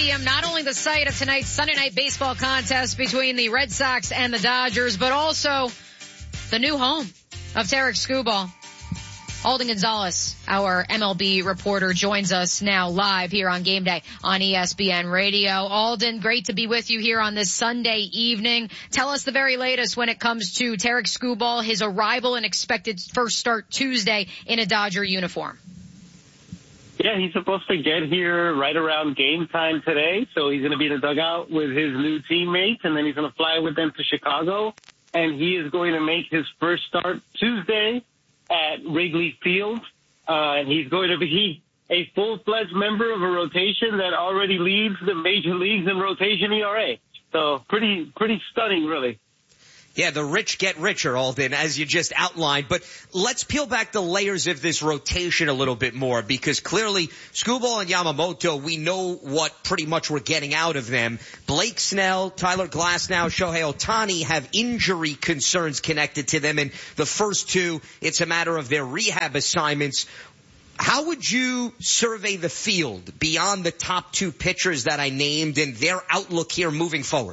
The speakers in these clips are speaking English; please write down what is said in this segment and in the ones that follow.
Stadium, not only the site of tonight's Sunday night baseball contest between the Red Sox and the Dodgers, but also the new home of Tarik Skubal. Alden Gonzalez, our MLB reporter, joins us now live here on Game Day on ESPN Radio. Alden, great to be with you here on this Sunday evening. Tell us the very latest when it comes to Tarik Skubal, his arrival and expected first start Tuesday in a Dodger uniform. Yeah, he's supposed to get here right around game time today, so he's going to be in the dugout with his new teammates, and then he's going to fly with them to Chicago, and he is going to make his first start Tuesday at Wrigley Field, and he's going to be a full-fledged member of a rotation that already leads the major leagues in rotation ERA. So pretty stunning, really. Yeah, the rich get richer, Alden, as you just outlined. But let's peel back the layers of this rotation a little bit more, because clearly Skubal and Yamamoto, we know what pretty much we're getting out of them. Blake Snell, Tyler Glasnow, Shohei Ohtani have injury concerns connected to them. And the first two, it's a matter of their rehab assignments. How would you survey the field beyond the top two pitchers that I named and their outlook here moving forward?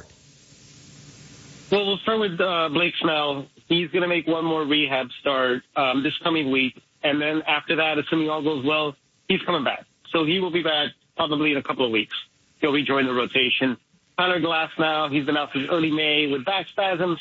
Well, we'll start with Blake Snell. He's going to make one more rehab start this coming week. And then after that, assuming all goes well, he's coming back. So he will be back probably in a couple of weeks. He'll rejoin the rotation. Tyler Glasnow, he's been out since early May with back spasms.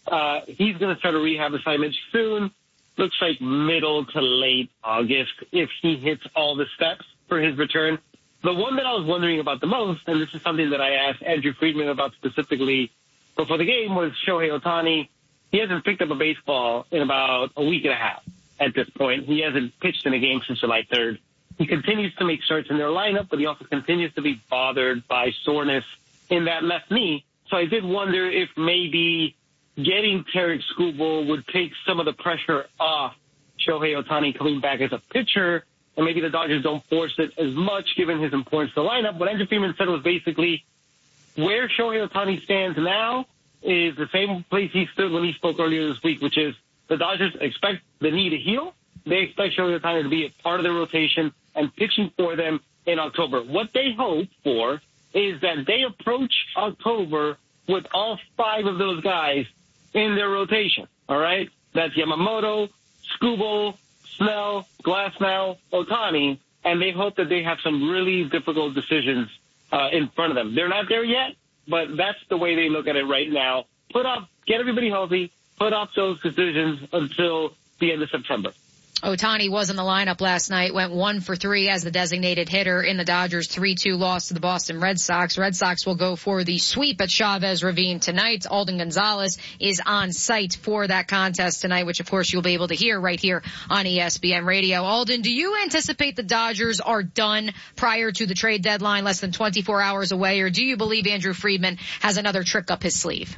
He's going to start a rehab assignment soon. Looks like middle to late August if he hits all the steps for his return. The one that I was wondering about the most, and this is something that I asked Andrew Friedman about specifically before the game, was Shohei Ohtani. He hasn't picked up a baseball in about a week and a half at this point. He hasn't pitched in a game since July 3rd. He continues to make starts in their lineup, but he also continues to be bothered by soreness in that left knee. So I did wonder if maybe getting Tarik Skubal would take some of the pressure off Shohei Ohtani coming back as a pitcher, and maybe the Dodgers don't force it as much given his importance to the lineup. What Andrew Friedman said was basically, where Shohei Ohtani stands now is the same place he stood when he spoke earlier this week, which is the Dodgers expect the knee to heal. They expect Shohei Ohtani to be a part of their rotation and pitching for them in October. What they hope for is that they approach October with all five of those guys in their rotation. All right? That's Yamamoto, Skubal, Snell, Glasnow, Ohtani, and they hope that they have some really difficult decisions in front of them. They're not there yet, but that's the way they look at it right now. Get everybody healthy, put off those decisions until the end of September. Ohtani was in the lineup last night, went 1 for 3 as the designated hitter in the Dodgers' 3-2 loss to the Boston Red Sox. Red Sox will go for the sweep at Chavez Ravine tonight. Alden Gonzalez is on site for that contest tonight, which of course you'll be able to hear right here on ESPN Radio. Alden, do you anticipate the Dodgers are done prior to the trade deadline, less than 24 hours away, or do you believe Andrew Friedman has another trick up his sleeve?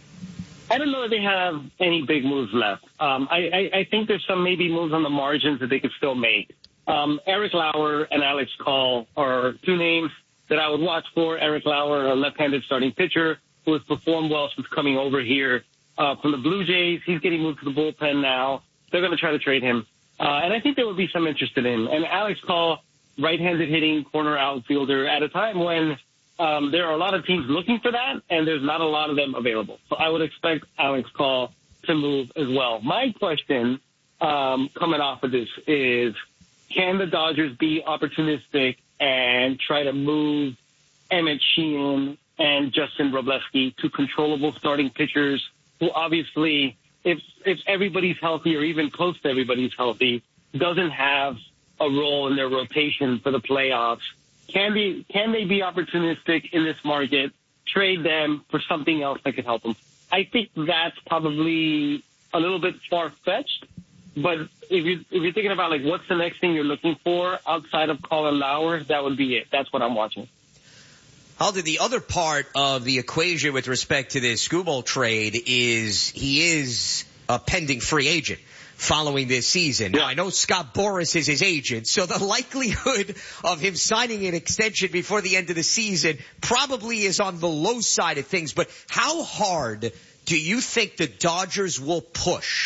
I don't know if they have any big moves left. I think there's some maybe moves on the margins that they could still make. Eric Lauer and Alex Call are two names that I would watch for. Eric Lauer, a left-handed starting pitcher who has performed well since coming over here from the Blue Jays. He's getting moved to the bullpen now. They're going to try to trade him. And I think there would be some interest in him. And Alex Call, right-handed hitting corner outfielder at a time when there are a lot of teams looking for that, and there's not a lot of them available. So I would expect Alex Call to move as well. My question coming off of this is, can the Dodgers be opportunistic and try to move Emmett Sheehan and Justin Wroblewski to controllable starting pitchers who obviously, if everybody's healthy or even close to everybody's healthy, doesn't have a role in their rotation for the playoffs? Can they be opportunistic in this market, trade them for something else that could help them? I think that's probably a little bit far-fetched, but if you're thinking about, like, what's the next thing you're looking for outside of Colin Lauer, that would be it. That's what I'm watching. Alden, the other part of the equation with respect to this Skubal trade is he is a pending free agent following this season. Now, I know Scott Boras is his agent, so the likelihood of him signing an extension before the end of the season probably is on the low side of things. But how hard do you think the Dodgers will push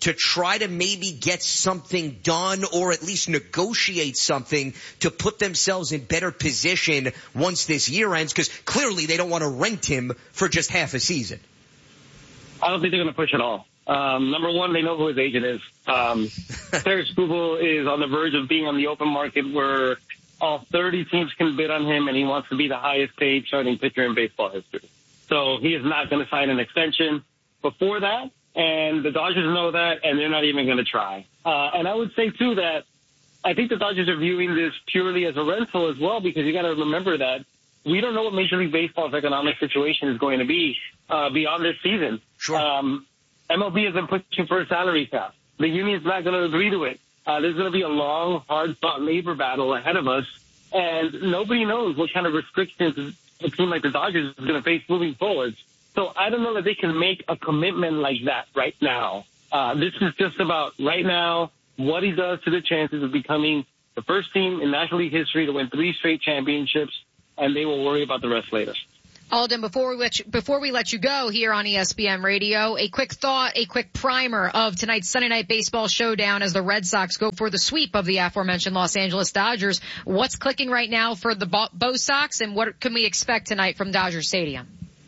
to try to maybe get something done or at least negotiate something to put themselves in better position once this year ends? Because clearly they don't want to rent him for just half a season. I don't think they're going to push at all. Number one, they know who his agent is. Tarik Skubal is on the verge of being on the open market where all 30 teams can bid on him, and he wants to be the highest paid starting pitcher in baseball history. So he is not going to sign an extension before that, and the Dodgers know that, and they're not even going to try. And I would say, too, that I think the Dodgers are viewing this purely as a rental as well, because you got to remember that we don't know what Major League Baseball's economic situation is going to be beyond this season. Sure. MLB has been pushing for a salary cap. The union's not going to agree to it. There's going to be a long, hard-fought labor battle ahead of us, and nobody knows what kind of restrictions a team like the Dodgers is going to face moving forward. So I don't know that they can make a commitment like that right now. This is just about right now what he does to the chances of becoming the first team in National League history to win 3 straight championships, and they will worry about the rest later. Alden, before we let you go here on ESPN Radio, a quick thought, a quick primer of tonight's Sunday Night Baseball showdown as the Red Sox go for the sweep of the aforementioned Los Angeles Dodgers. What's clicking right now for the Bo Sox, and what can we expect tonight from Dodger Stadium?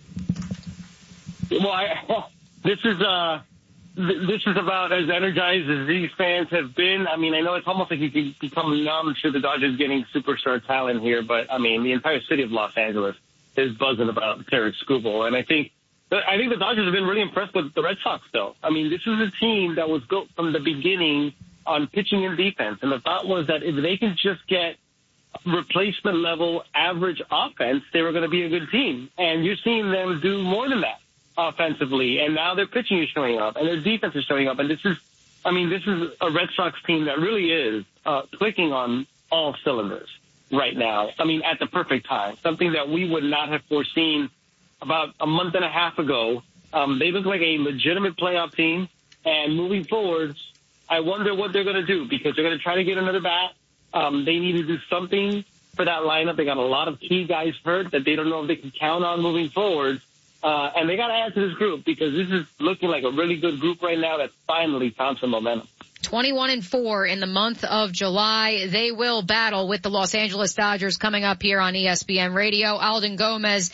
Well, this is about as energized as these fans have been. I mean, I know it's almost like you can become numb to the Dodgers getting superstar talent here, but I mean, the entire city of Los Angeles is buzzing about Tarik Skubal. And I think the Dodgers have been really impressed with the Red Sox, though. I mean, this is a team that was built from the beginning on pitching and defense. And the thought was that if they can just get replacement level average offense, they were going to be a good team. And you're seeing them do more than that offensively. And now their pitching is showing up and their defense is showing up. And this is a Red Sox team that really is clicking on all cylinders right now. I mean, at the perfect time, something that we would not have foreseen about a month and a half ago. They look like a legitimate playoff team, and moving forward, I wonder what they're going to do, because they're going to try to get another bat. They need to do something for that lineup. They got a lot of key guys hurt that they don't know if they can count on moving forward. And they got to add to this group, because this is looking like a really good group right now that finally found some momentum. 21-4 in the month of July. They will battle with the Los Angeles Dodgers coming up here on ESPN Radio. Alden Gonzalez,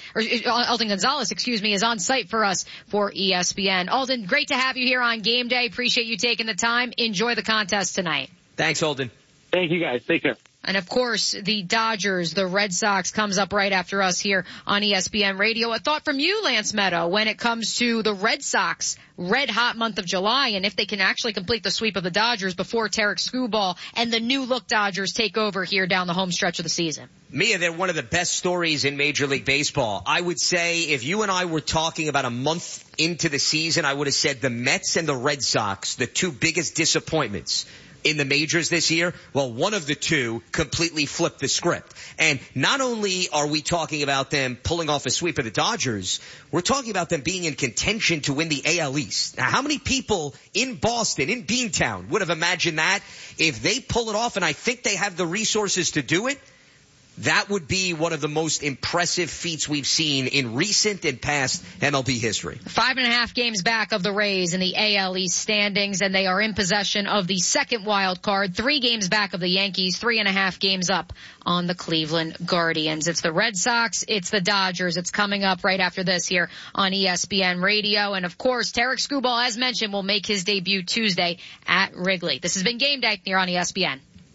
is on site for us for ESPN. Alden, great to have you here on Game Day. Appreciate you taking the time. Enjoy the contest tonight. Thanks, Alden. Thank you, guys. Take care. And of course, the Dodgers, the Red Sox comes up right after us here on ESPN Radio. A thought from you, Lance Meadow, when it comes to the Red Sox red hot month of July, and if they can actually complete the sweep of the Dodgers before Tarik Skubal and the new look Dodgers take over here down the home stretch of the season. Mia, they're one of the best stories in Major League Baseball. I would say if you and I were talking about a month into the season, I would have said the Mets and the Red Sox, the two biggest disappointments in the majors this year. Well, one of the two completely flipped the script. And not only are we talking about them pulling off a sweep of the Dodgers, we're talking about them being in contention to win the AL East. Now, how many people in Boston, in Beantown, would have imagined that? If they pull it off, and I think they have the resources to do it, that would be one of the most impressive feats we've seen in recent and past MLB history. 5.5 games back of the Rays in the AL East standings, and they are in possession of the second wild card. 3 games back of the Yankees, 3.5 games up on the Cleveland Guardians. It's the Red Sox, it's the Dodgers. It's coming up right after this here on ESPN Radio. And of course, Tarik Skubal, as mentioned, will make his debut Tuesday at Wrigley. This has been Game Day here on ESPN.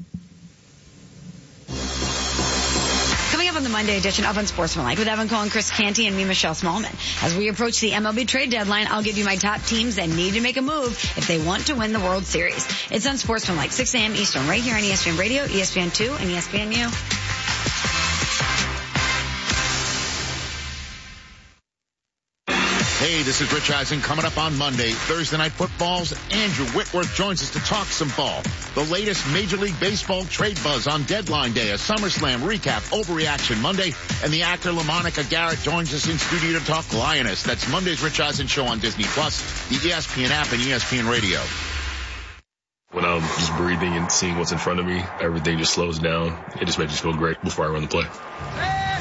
Coming up on the Monday edition of Unsportsmanlike with Evan Cole, Chris Canty, and me, Michelle Smallman. As we approach the MLB trade deadline, I'll give you my top teams that need to make a move if they want to win the World Series. It's Unsportsmanlike, 6 a.m. Eastern, right here on ESPN Radio, ESPN2, and ESPNU. Hey, this is Rich Eisen. Coming up on Monday, Thursday Night Football's Andrew Whitworth joins us to talk some ball. The latest Major League Baseball trade buzz on deadline day, a SummerSlam recap, Overreaction Monday, and the actor LaMonica Garrett joins us in studio to talk Lioness. That's Monday's Rich Eisen show on Disney+, the ESPN app, and ESPN Radio. When I'm just breathing and seeing what's in front of me, everything just slows down. It just makes me feel great before I run the play.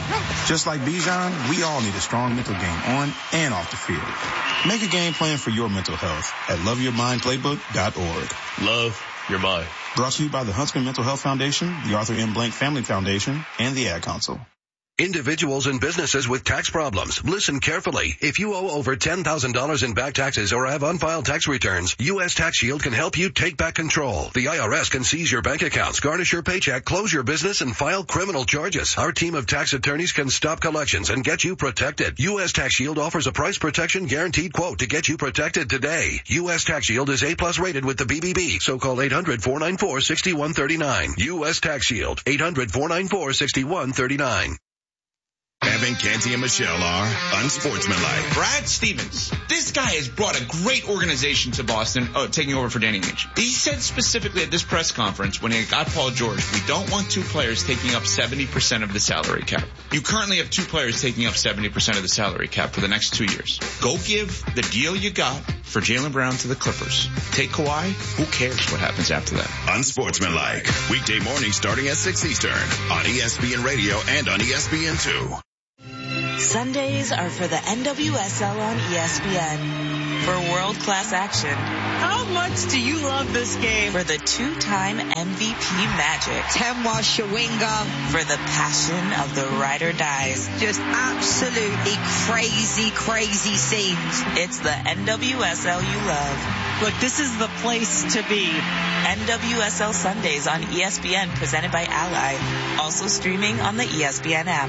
Just like Bijan, we all need a strong mental game on and off the field. Make a game plan for your mental health at loveyourmindplaybook.org. Love your mind. Brought to you by the Huntsman Mental Health Foundation, the Arthur M. Blank Family Foundation, and the Ad Council. Individuals and businesses with tax problems, listen carefully. If you owe over $10,000 in back taxes or have unfiled tax returns, U.S. Tax Shield can help you take back control. The IRS can seize your bank accounts, garnish your paycheck, close your business, and file criminal charges. Our team of tax attorneys can stop collections and get you protected. U.S. Tax Shield offers a price protection guaranteed quote to get you protected today. U.S. Tax Shield is A+ rated with the BBB, so call 800-494-6139. U.S. Tax Shield, 800-494-6139. Evan, Canty, and Michelle are unsportsmanlike. Brad Stevens, this guy has brought a great organization to Boston, taking over for Danny Ainge. He said specifically at this press conference when he got Paul George, we don't want two players taking up 70% of the salary cap. You currently have two players taking up 70% of the salary cap for the next 2 years. Go give the deal you got for Jaylen Brown to the Clippers. Take Kawhi, who cares what happens after that? Unsportsmanlike. Weekday mornings starting at 6 Eastern on ESPN Radio and on ESPN2. Sundays are for the NWSL on ESPN. For world-class action. How much do you love this game? For the two-time MVP magic. Temwa Shawinga. For the passion of the ride or dies. Just absolutely crazy, crazy scenes. It's the NWSL you love. Look, this is the place to be. NWSL Sundays on ESPN, presented by Ally. Also streaming on the ESPN app.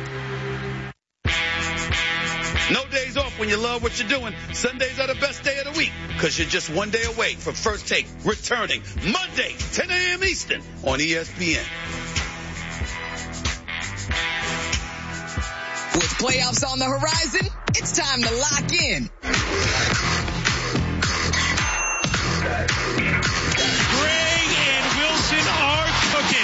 No days off when you love what you're doing. Sundays are the best day of the week because you're just one day away from First Take returning Monday, 10 a.m. Eastern on ESPN. With playoffs on the horizon, it's time to lock in.